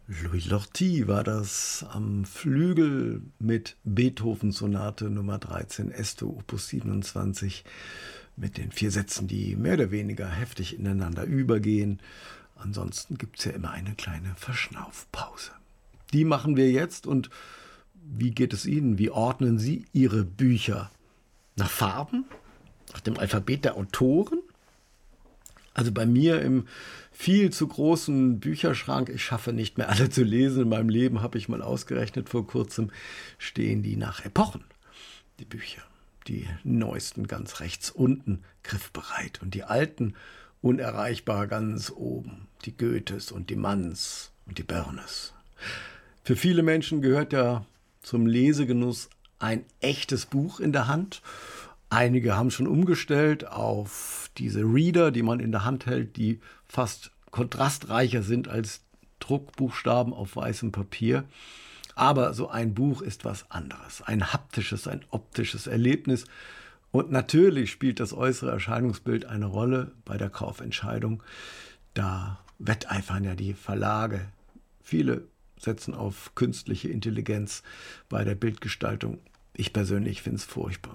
Louis Lorty war das am Flügel mit Beethoven-Sonate Nummer 13, Esto Opus 27, mit den 4 Sätzen, die mehr oder weniger heftig ineinander übergehen. Ansonsten gibt es ja immer eine kleine Verschnaufpause. Die machen wir jetzt. Und wie geht es Ihnen? Wie ordnen Sie Ihre Bücher? Nach Farben? Nach dem Alphabet der Autoren? Also bei mir im viel zu großen Bücherschrank, ich schaffe nicht mehr alle zu lesen. In meinem Leben habe ich mal ausgerechnet, vor kurzem stehen die nach Epochen, die Bücher. Die neuesten ganz rechts unten, griffbereit. Und die alten unerreichbar ganz oben. Die Goethes und die Manns und die Börnes. Für viele Menschen gehört ja zum Lesegenuss ein echtes Buch in der Hand. Einige haben schon umgestellt auf diese Reader, die man in der Hand hält, die fast kontrastreicher sind als Druckbuchstaben auf weißem Papier. Aber so ein Buch ist was anderes. Ein haptisches, ein optisches Erlebnis. Und natürlich spielt das äußere Erscheinungsbild eine Rolle bei der Kaufentscheidung. Da wetteifern ja die Verlage. Viele setzen auf künstliche Intelligenz bei der Bildgestaltung. Ich persönlich finde es furchtbar.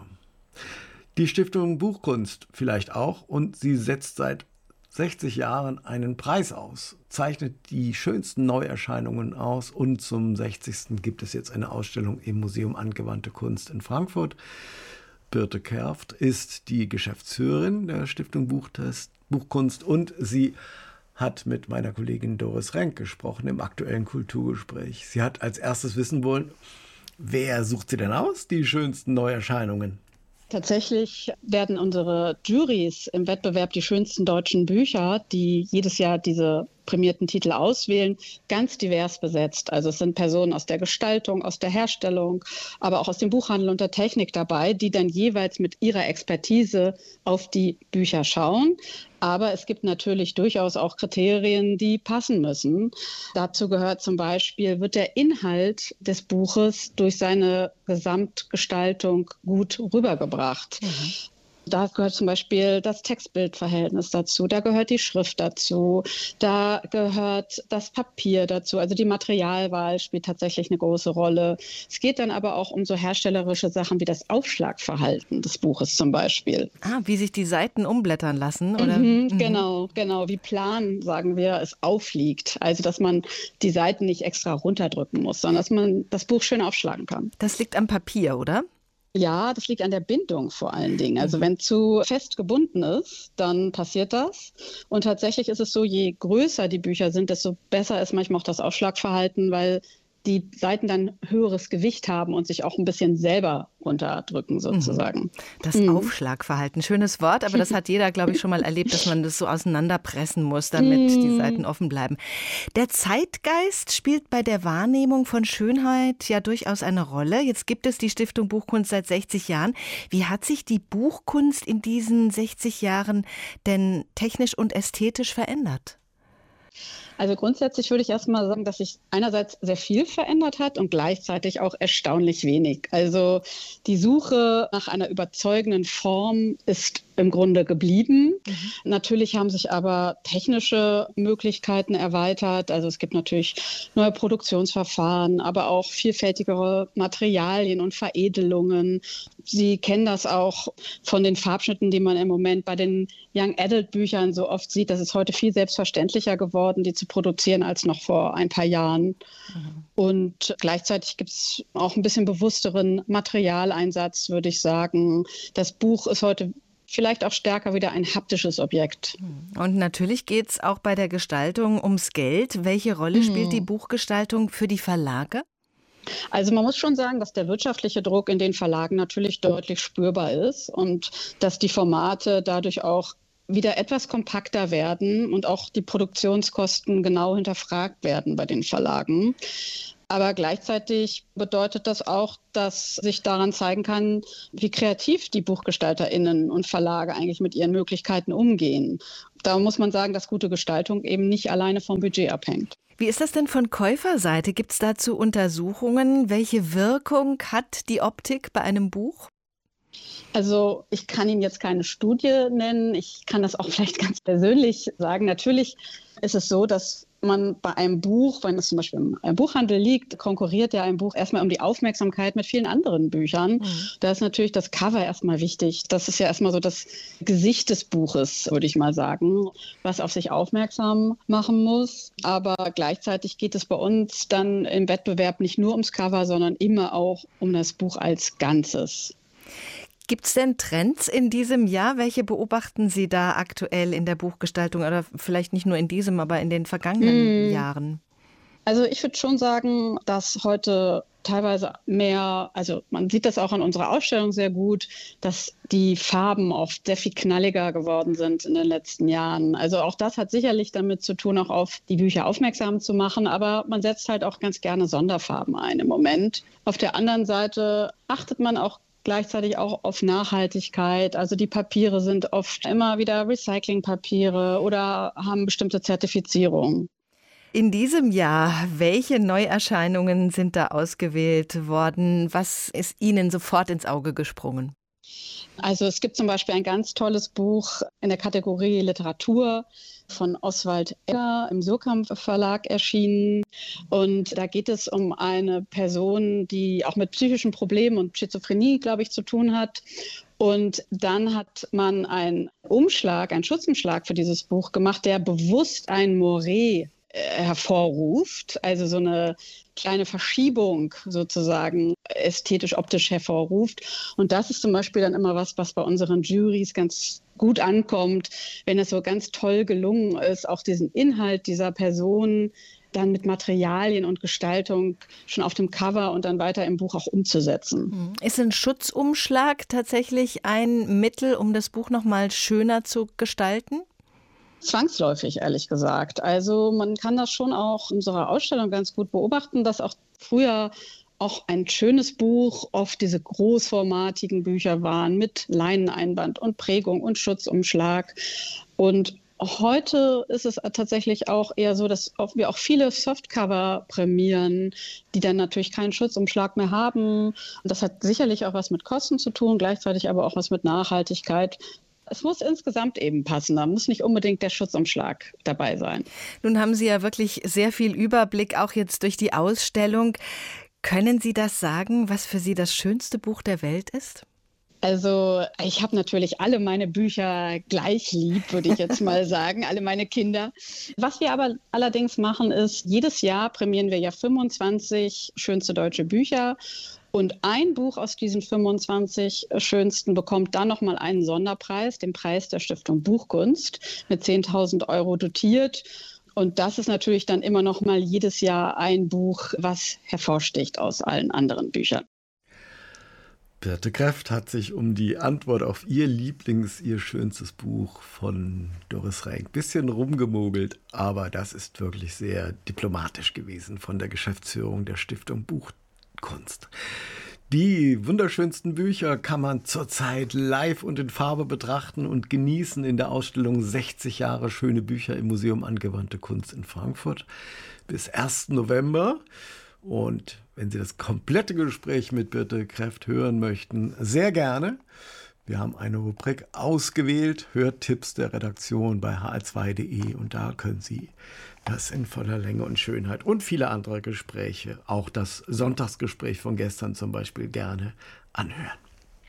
Die Stiftung Buchkunst vielleicht auch, und sie setzt seit 60 Jahren einen Preis aus, zeichnet die schönsten Neuerscheinungen aus, und zum 60. gibt es jetzt eine Ausstellung im Museum Angewandte Kunst in Frankfurt. Birte Kerft ist die Geschäftsführerin der Stiftung Buchkunst, und sie hat mit meiner Kollegin Doris Renk gesprochen im aktuellen Kulturgespräch. Sie hat als erstes wissen wollen, wer sucht sie denn aus, die schönsten Neuerscheinungen? Tatsächlich werden unsere Jurys im Wettbewerb die schönsten deutschen Bücher, die jedes Jahr diese prämierten Titel auswählen, ganz divers besetzt. Also es sind Personen aus der Gestaltung, aus der Herstellung, aber auch aus dem Buchhandel und der Technik dabei, die dann jeweils mit ihrer Expertise auf die Bücher schauen. Aber es gibt natürlich durchaus auch Kriterien, die passen müssen. Dazu gehört zum Beispiel, wird der Inhalt des Buches durch seine Gesamtgestaltung gut rübergebracht. Da gehört zum Beispiel das Text-Bild-Verhältnis dazu, da gehört die Schrift dazu, da gehört das Papier dazu, also die Materialwahl spielt tatsächlich eine große Rolle. Es geht dann aber auch um so herstellerische Sachen wie das Aufschlagverhalten des Buches zum Beispiel. Wie sich die Seiten umblättern lassen, oder? Genau, wie plan, sagen wir, es aufliegt. Also, dass man die Seiten nicht extra runterdrücken muss, sondern dass man das Buch schön aufschlagen kann. Das liegt am Papier, oder? Ja, das liegt an der Bindung vor allen Dingen. Also wenn zu fest gebunden ist, dann passiert das. Und tatsächlich ist es so, je größer die Bücher sind, desto besser ist manchmal auch das Aufschlagverhalten, weil die Seiten dann höheres Gewicht haben und sich auch ein bisschen selber runterdrücken sozusagen. Das Aufschlagverhalten, schönes Wort, aber das hat jeder, glaube ich, schon mal erlebt, dass man das so auseinanderpressen muss, damit die Seiten offen bleiben. Der Zeitgeist spielt bei der Wahrnehmung von Schönheit ja durchaus eine Rolle. Jetzt gibt es die Stiftung Buchkunst seit 60 Jahren. Wie hat sich die Buchkunst in diesen 60 Jahren denn technisch und ästhetisch verändert? Also grundsätzlich würde ich erstmal sagen, dass sich einerseits sehr viel verändert hat und gleichzeitig auch erstaunlich wenig. Also die Suche nach einer überzeugenden Form ist im Grunde geblieben. Natürlich haben sich aber technische Möglichkeiten erweitert. Also es gibt natürlich neue Produktionsverfahren, aber auch vielfältigere Materialien und Veredelungen. Sie kennen das auch von den Farbschnitten, die man im Moment bei den Young Adult Büchern so oft sieht. Das ist heute viel selbstverständlicher geworden, die zu produzieren als noch vor ein paar Jahren. Und gleichzeitig gibt es auch ein bisschen bewussteren Materialeinsatz, würde ich sagen. Das Buch ist heute vielleicht auch stärker wieder ein haptisches Objekt. Und natürlich geht es auch bei der Gestaltung ums Geld. Welche Rolle spielt die Buchgestaltung für die Verlage? Also man muss schon sagen, dass der wirtschaftliche Druck in den Verlagen natürlich deutlich spürbar ist und dass die Formate dadurch auch wieder etwas kompakter werden und auch die Produktionskosten genau hinterfragt werden bei den Verlagen. Aber gleichzeitig bedeutet das auch, dass sich daran zeigen kann, wie kreativ die BuchgestalterInnen und Verlage eigentlich mit ihren Möglichkeiten umgehen. Da muss man sagen, dass gute Gestaltung eben nicht alleine vom Budget abhängt. Wie ist das denn von Käuferseite? Gibt es dazu Untersuchungen? Welche Wirkung hat die Optik bei einem Buch? Also ich kann Ihnen jetzt keine Studie nennen. Ich kann das auch vielleicht ganz persönlich sagen. Natürlich ist es so, dass man bei einem Buch, wenn es zum Beispiel im Buchhandel liegt, konkurriert ja ein Buch erstmal um die Aufmerksamkeit mit vielen anderen Büchern. Da ist natürlich das Cover erstmal wichtig. Das ist ja erstmal so das Gesicht des Buches, würde ich mal sagen, was auf sich aufmerksam machen muss. Aber gleichzeitig geht es bei uns dann im Wettbewerb nicht nur ums Cover, sondern immer auch um das Buch als Ganzes. Gibt es denn Trends in diesem Jahr? Welche beobachten Sie da aktuell in der Buchgestaltung oder vielleicht nicht nur in diesem, aber in den vergangenen Jahren? Also ich würde schon sagen, dass heute teilweise mehr, also man sieht das auch an unserer Ausstellung sehr gut, dass die Farben oft sehr viel knalliger geworden sind in den letzten Jahren. Also auch das hat sicherlich damit zu tun, auch auf die Bücher aufmerksam zu machen, aber man setzt halt auch ganz gerne Sonderfarben ein im Moment. Auf der anderen Seite achtet man auch gleichzeitig auch auf Nachhaltigkeit. Also die Papiere sind oft immer wieder Recyclingpapiere oder haben bestimmte Zertifizierungen. In diesem Jahr, welche Neuerscheinungen sind da ausgewählt worden? Was ist Ihnen sofort ins Auge gesprungen? Also es gibt zum Beispiel ein ganz tolles Buch in der Kategorie Literatur von Oswald Egger im Surkamp Verlag erschienen. Und da geht es um eine Person, die auch mit psychischen Problemen und Schizophrenie, glaube ich, zu tun hat. Und dann hat man einen Schutzumschlag für dieses Buch gemacht, der bewusst ein Moiré hervorruft, also so eine kleine Verschiebung sozusagen ästhetisch-optisch hervorruft. Und das ist zum Beispiel dann immer was bei unseren Jurys ganz gut ankommt, wenn es so ganz toll gelungen ist, auch diesen Inhalt dieser Person dann mit Materialien und Gestaltung schon auf dem Cover und dann weiter im Buch auch umzusetzen. Ist ein Schutzumschlag tatsächlich ein Mittel, um das Buch noch mal schöner zu gestalten? Zwangsläufig, ehrlich gesagt. Also man kann das schon auch in unserer Ausstellung ganz gut beobachten, dass auch früher auch ein schönes Buch oft diese großformatigen Bücher waren mit Leineneinband und Prägung und Schutzumschlag. Und heute ist es tatsächlich auch eher so, dass wir auch viele Softcover prämieren, die dann natürlich keinen Schutzumschlag mehr haben. Und das hat sicherlich auch was mit Kosten zu tun, gleichzeitig aber auch was mit Nachhaltigkeit. Es muss insgesamt eben passen, da muss nicht unbedingt der Schutzumschlag dabei sein. Nun haben Sie ja wirklich sehr viel Überblick, auch jetzt durch die Ausstellung. Können Sie das sagen, was für Sie das schönste Buch der Welt ist? Also ich habe natürlich alle meine Bücher gleich lieb, würde ich jetzt mal sagen, alle meine Kinder. Was wir aber allerdings machen ist, jedes Jahr prämieren wir ja 25 schönste deutsche Bücher. Und ein Buch aus diesen 25 schönsten bekommt dann nochmal einen Sonderpreis, den Preis der Stiftung Buchkunst, mit 10.000 € dotiert. Und das ist natürlich dann immer noch mal jedes Jahr ein Buch, was hervorsticht aus allen anderen Büchern. Birte Kreft hat sich um die Antwort auf ihr schönstes Buch von Doris Renk ein bisschen rumgemogelt, aber das ist wirklich sehr diplomatisch gewesen von der Geschäftsführung der Stiftung Buchkunst. Die wunderschönsten Bücher kann man zurzeit live und in Farbe betrachten und genießen in der Ausstellung 60 Jahre schöne Bücher im Museum Angewandte Kunst in Frankfurt bis 1. November. Und wenn Sie das komplette Gespräch mit Birte Kreft hören möchten, sehr gerne. Wir haben eine Rubrik ausgewählt, Hörtipps der Redaktion bei hr2.de und da können Sie das in voller Länge und Schönheit und viele andere Gespräche, auch das Sonntagsgespräch von gestern zum Beispiel, gerne anhören.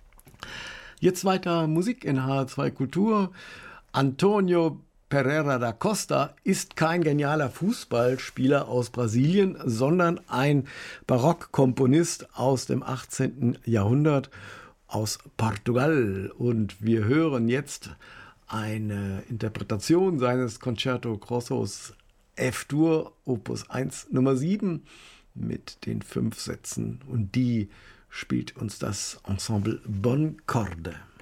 Jetzt weiter Musik in HR2 Kultur. Antonio Pereira da Costa ist kein genialer Fußballspieler aus Brasilien, sondern ein Barockkomponist aus dem 18. Jahrhundert aus Portugal. Und wir hören jetzt eine Interpretation seines Concerto Grossos F-Dur, Opus 1, Nummer 7, mit den 5 Sätzen. Und die spielt uns das Ensemble Bon Corde.